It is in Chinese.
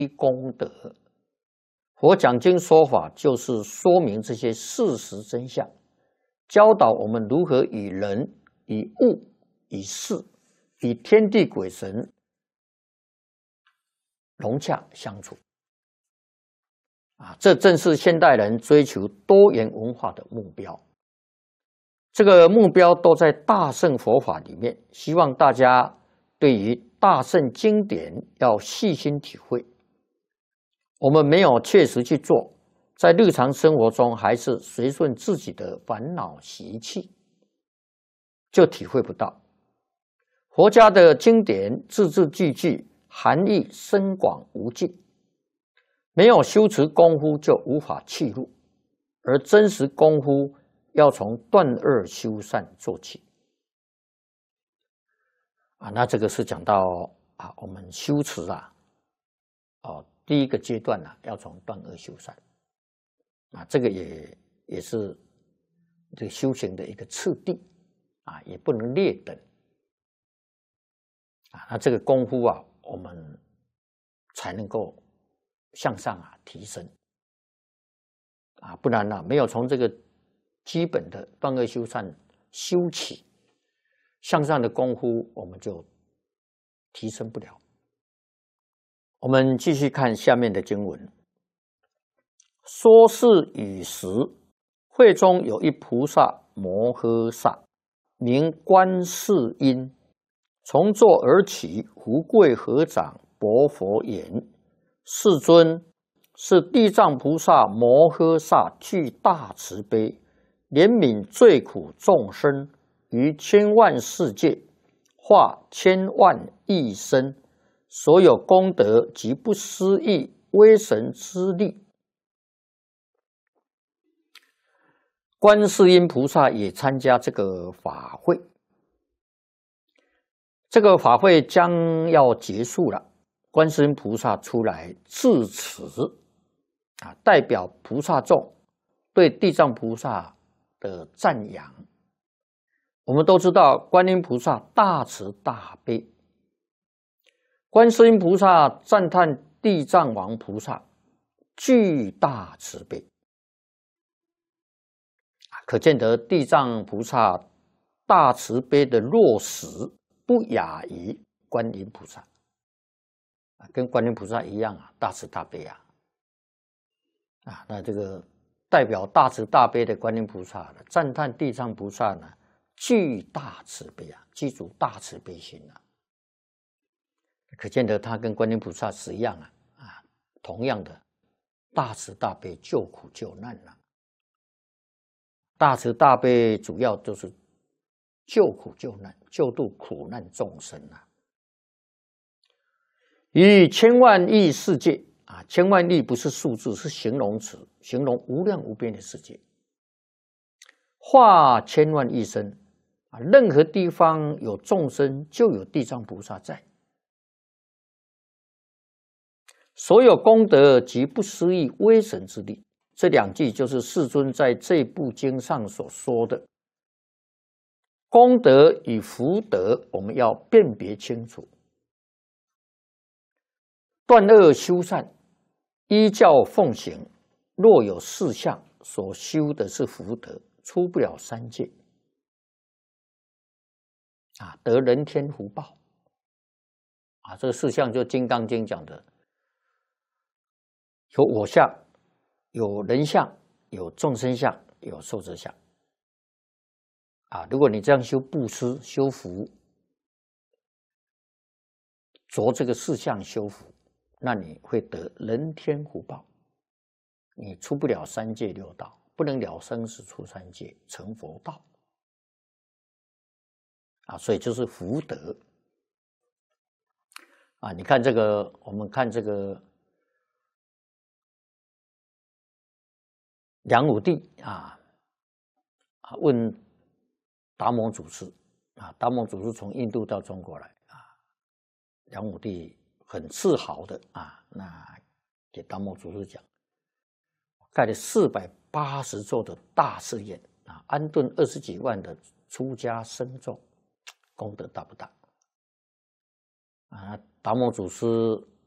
一功德。佛讲经说法就是说明这些事实真相，教导我们如何与人、与物、与事、与天地鬼神融洽相处。这正是现代人追求多元文化的目标。这个目标都在大乘佛法里面，希望大家对于大乘经典要细心体会。我们没有确实去做，在日常生活中还是随顺自己的烦恼习气，就体会不到佛家的经典字字句句含义深广无尽，没有修持功夫就无法契入，而真实功夫要从断恶修善做起。那这个是讲到我们修持第一个阶段要从断恶修善。这个也是这个修行的一个次第也不能劣等那这个功夫我们才能够向上提升不然没有从这个基本的断恶修善修起，向上的功夫我们就提升不了。我们继续看下面的经文。说是与时，会中有一菩萨摩诃萨，名观世音，从座而起，福贵合掌，薄佛言：世尊，是地藏菩萨摩诃萨具大慈悲，怜悯罪苦众生，于千万世界化千万亿身，所有功德及不思议威神之力。观世音菩萨也参加这个法会，这个法会将要结束了，观世音菩萨出来致辞代表菩萨众对地藏菩萨的赞扬。我们都知道观音菩萨大慈大悲，观世音菩萨赞叹地藏王菩萨具大慈悲，可见得地藏菩萨大慈悲的落实不亚于观音菩萨跟观音菩萨一样大慈大悲那这个代表大慈大悲的观音菩萨赞叹地藏菩萨呢具大慈悲具足大慈悲心可见得他跟观音菩萨是一样同样的大慈大悲救苦救难大慈大悲主要就是救苦救难，救度苦难众生于千万亿世界千万亿不是数字，是形容词，形容无量无边的世界，化千万亿身任何地方有众生就有地藏菩萨在，所有功德及不思议威神之力。这两句就是世尊在这部经上所说的功德与福德，我们要辨别清楚。断恶修善，依教奉行，若有四相，所修的是福德，出不了三界得人天福报这个四相就《金刚经》讲的，有我相，有人相，有众生相，有寿者相如果你这样修布施修福，着这个四相修福，那你会得人天福报，你出不了三界六道，不能了生死出三界成佛道所以就是福德你看这个，我们看这个梁武帝问达摩祖师达摩祖师从印度到中国来梁武帝很自豪的那给达摩祖师讲，盖了480座的大寺院安顿20几万的出家僧众，功德大不大达摩祖师